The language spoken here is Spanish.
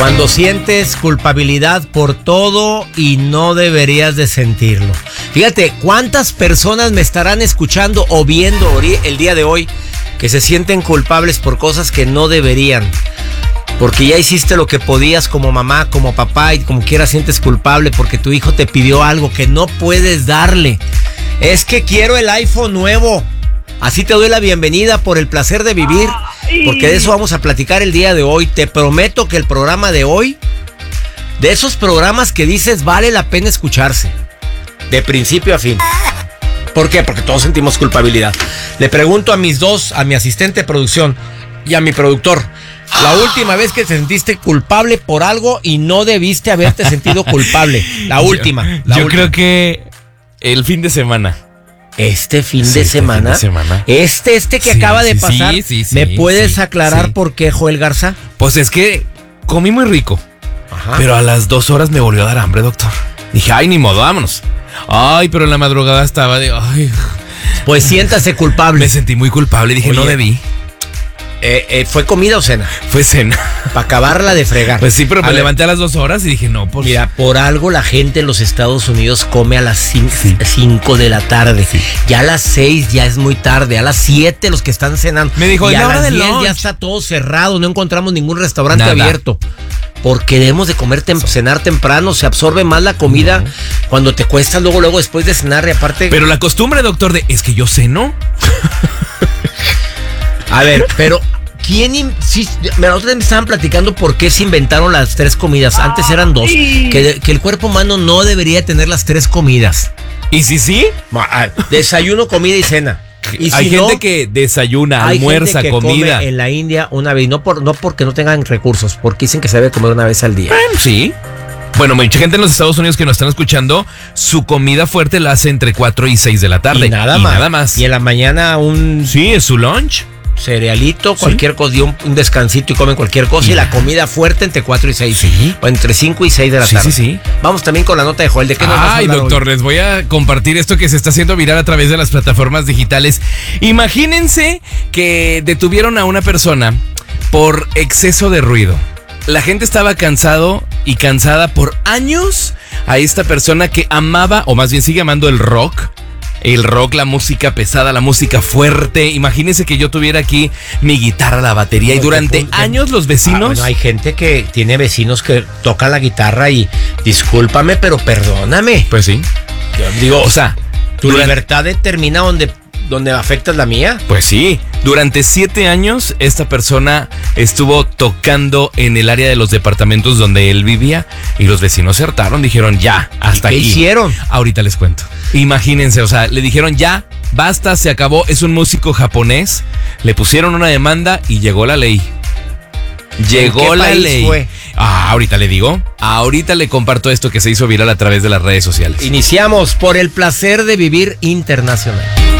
Cuando sientes culpabilidad por todo y no deberías de sentirlo. Fíjate, ¿cuántas personas me estarán escuchando o viendo el día de hoy que se sienten culpables por cosas que no deberían? Porque ya hiciste lo que podías como mamá, como papá, y como quiera sientes culpable porque tu hijo te pidió algo que no puedes darle. Es que quiero el iPhone nuevo. Así te doy la bienvenida por el placer de vivir, porque de eso vamos a platicar el día de hoy. Te prometo que el programa de hoy, de esos programas que dices vale la pena escucharse, de principio a fin. ¿Por qué? Porque todos sentimos culpabilidad. Le pregunto a mi asistente de producción y a mi productor, la última vez que te sentiste culpable por algo y no debiste haberte sentido culpable. La última. Yo creo que el fin de semana. Este fin de semana. Este que acaba de pasar. ¿Me puedes aclarar por qué, Joel Garza? Pues es que comí muy rico. Ajá. Pero a las 2 horas me volvió a dar hambre, doctor. Dije, ay, ni modo, vámonos. Ay, pero en la madrugada estaba de... Ay. Pues siéntase culpable. Me sentí muy culpable, dije, oye, no debí. ¿Fue comida o cena? Fue cena. Para acabarla de fregar. Pues sí, pero me levanté a las 2 horas y dije, no, pues... Mira, por algo la gente en los Estados Unidos come a las 5 de la tarde. Sí. Ya a las 6 ya es muy tarde. A las 7 los que están cenando. Me dijo, y a las 10 lunch ya está todo cerrado. No encontramos ningún restaurante abierto. Porque debemos de cenar temprano. Se absorbe más la comida cuando te cuesta luego después de cenar. Y aparte... Pero la costumbre, doctor, es que yo ceno. A ver, pero... Ustedes me estaban platicando por qué se inventaron las 3 comidas. Antes eran 2. Que el cuerpo humano no debería tener las 3 comidas. ¿Y sí? Desayuno, comida y cena. Y hay gente que desayuna, almuerza, que comida. Come en la India una vez, no porque no tengan recursos, porque dicen que se debe comer una vez al día. Sí. Bueno, mucha gente en los Estados Unidos que nos están escuchando, su comida fuerte la hace entre 4 y 6 de la tarde. Y nada más. Y en la mañana Sí, es su lunch. Cerealito, cualquier cosa, un descansito y comen cualquier cosa. Y la comida fuerte entre 4 y 6. Sí. O entre 5 y 6 de la tarde. Sí. Vamos también con la nota de Joel. ¿De qué nos vas a hablar doctor, hoy? Les voy a compartir esto que se está haciendo viral a través de las plataformas digitales. Imagínense que detuvieron a una persona por exceso de ruido. La gente estaba cansada por años a esta persona que amaba, o más bien sigue amando el rock. El rock, la música pesada, la música fuerte. Imagínense que yo tuviera aquí mi guitarra, la batería, y durante años los vecinos... Bueno, hay gente que tiene vecinos que tocan la guitarra y discúlpame, pero perdóname. Pues sí. Yo digo, o sea, ¿tu libertad determina donde afectas la mía? Pues sí. Durante 7 años esta persona estuvo tocando en el área de los departamentos donde él vivía y los vecinos se hartaron, dijeron ya, hasta aquí. ¿Qué hicieron? Ahorita les cuento. Imagínense, o sea, le dijeron ya, basta, se acabó, es un músico japonés, le pusieron una demanda y llegó la ley. Llegó la ley. Fue? Ahorita le digo. Ahorita le comparto esto que se hizo viral a través de las redes sociales. Iniciamos por el placer de vivir internacional.